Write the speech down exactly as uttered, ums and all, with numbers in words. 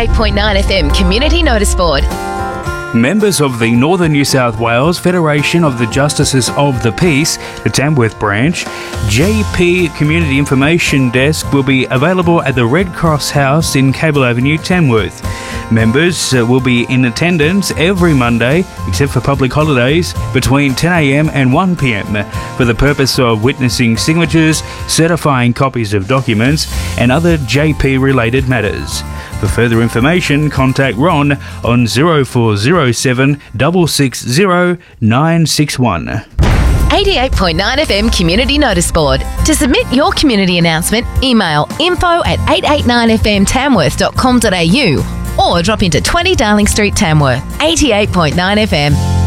eighty-eight point nine F M Community Notice Board. Members of the Northern New South Wales Federation of the Justices of the Peace, the Tamworth branch, J P Community Information Desk will be available at the Red Cross House in Cable Avenue, Tamworth. Members uh, will be in attendance every Monday, except for public holidays, between ten a m and one p m for the purpose of witnessing signatures, certifying copies of documents, and other J P-related matters. For further information, contact Ron on zero four zero seven, six six zero, nine six one. eighty-eight point nine F M Community Notice Board. To submit your community announcement, email info at eight eight nine f m tamworth dot com dot a u or drop into twenty Darling Street, Tamworth. eighty-eight point nine F M.